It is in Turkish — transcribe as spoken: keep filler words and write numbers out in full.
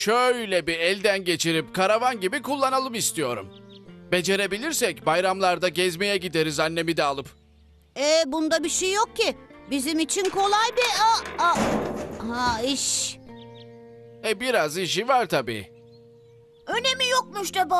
şöyle bir elden geçirip karavan gibi kullanalım istiyorum. Becerebilirsek bayramlarda gezmeye gideriz annemi de alıp. Ee, bunda bir şey yok ki. Bizim için kolay bir... Aa, aa. Ha iş. E biraz işi var tabii. Önemi yokmuş da